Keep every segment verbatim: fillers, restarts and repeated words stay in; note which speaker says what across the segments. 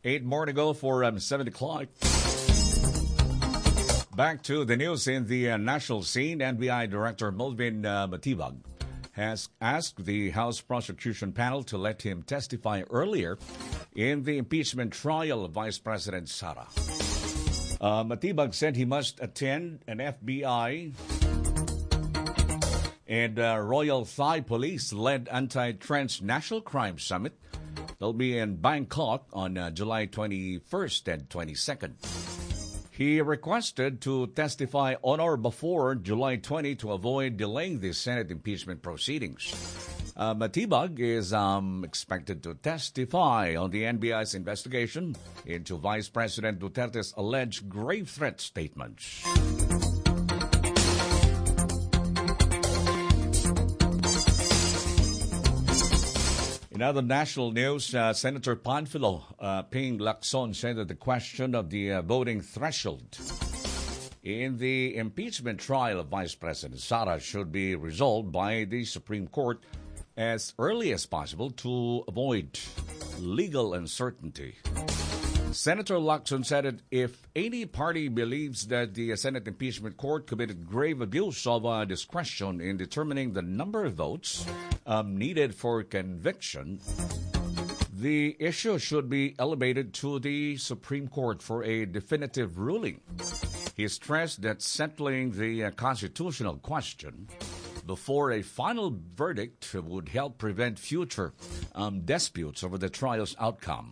Speaker 1: Eight more to go for um, seven o'clock. Back to the news in the uh, national scene. N B I Director Melvin uh, Matibag has asked the House Prosecution Panel to let him testify earlier in the impeachment trial of Vice President Sara. Uh, Matibag said he must attend an F B I and uh, Royal Thai Police-led anti-transnational crime summit. They'll be in Bangkok on uh, July twenty-first and twenty-second. He requested to testify on or before July twentieth to avoid delaying the Senate impeachment proceedings. Uh, Matibag is um, expected to testify on the N B I's investigation into Vice President Duterte's alleged grave threat statements. In other national news, uh, Senator Panfilo uh, Ping Lacson said that the question of the uh, voting threshold in the impeachment trial of Vice President Sara should be resolved by the Supreme Court as early as possible to avoid legal uncertainty. Senator Lacson said that if any party believes that the Senate Impeachment Court committed grave abuse of uh, discretion in determining the number of votes um, needed for conviction, the issue should be elevated to the Supreme Court for a definitive ruling. He stressed that settling the uh, constitutional question before a final verdict would help prevent future um, disputes over the trial's outcome.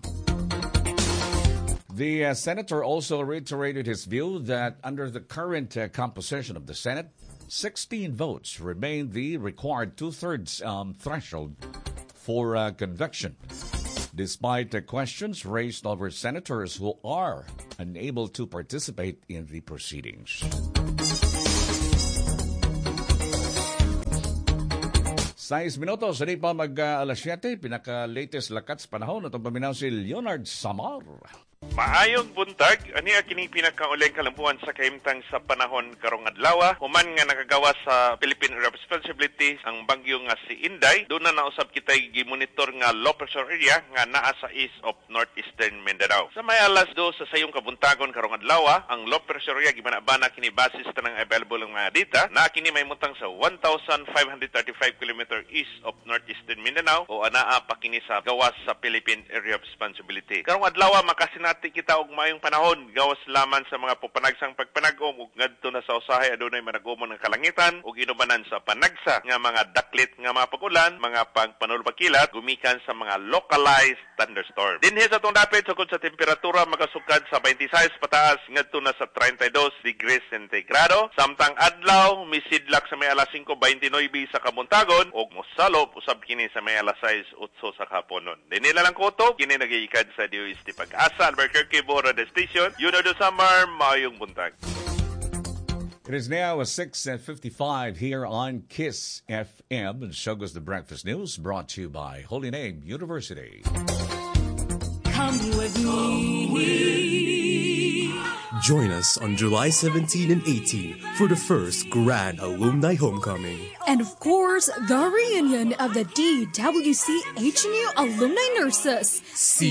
Speaker 1: The uh, senator also reiterated his view that under the current uh, composition of the Senate, sixteen votes remain the required two-thirds um, threshold for uh, conviction, despite the questions raised over senators who are unable to participate in the proceedings. Sais minutos, hindi pa mag-alas siyete, pinaka-latest lakat sa panahon. Itong paminaw si Leonard Samar.
Speaker 2: Maayong buntag, ani kining pinakauling kalampuan sa kahimtang sa panahon karong adlaw. Human nga nakagawa sa Philippine Responsibility ang bagyo nga si Inday. Doon na nausab kitay gimonitor nga low pressure area nga naa sa east of northeastern Mindanao. Sa may alas do sa sayong kabuntagon karong adlaw, ang low pressure area gibanabana kini basis tanang available nga data na kini may mutang sa one thousand five hundred thirty-five kilometers east of northeastern Mindanao o anaa pa kini sa gawas sa Philippine Area of Responsibility. Karong adlaw makasinati kita og mayong panahon gawas laman sa mga popanagsang pagpanagom ug ngadto na sa usahay adunay managomon nga kalangitan ug inubanan sa panagsa nga mga daklit nga mga pag-ulan, mga pagpanulbakilat gumikan sa mga localized thunderstorm. Dinhi sa tong dapit sukod sa temperatura makasukad sa twenty-six pataas ngadto na sa thirty-two degrees centigrado samtang adlaw misidlak sa may alas five twenty-nine sa kabuntagon ug mosalop usab kini sa may alas six eight sa haponon. Dinhi lang kutob kini nagiikad sa D O S T Pag-asa Albuquerque Bora the station. You know the summer, mayong buntag.
Speaker 1: It is now six fifty-five here on KISS F M, and so goes the breakfast news brought to you by Holy Name University.
Speaker 3: Come with me.
Speaker 4: Join us on July seventeenth and eighteenth for the first Grand Alumni Homecoming.
Speaker 3: And of course, the reunion of the D W C H N U alumni nurses.
Speaker 4: See